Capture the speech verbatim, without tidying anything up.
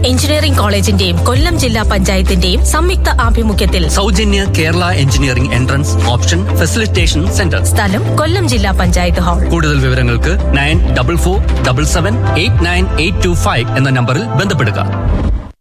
Engineering കോളേജിന്റെയും കൊല്ലം ജില്ലാ പഞ്ചായത്തിന്റെയും സംയുക്ത ആഭിമുഖ്യത്തിൽ സൗജന്യ Kerala engineering entrance option facilitation centre. സ്ഥലം കൊല്ലം ജില്ലാ പഞ്ചായത്ത് ഹാൾ. കൂടുതൽ വിവരങ്ങൾക്ക് nine double four double seven eight nine eight to five എന്ന നമ്പറിൽ ബന്ധപ്പെടുക.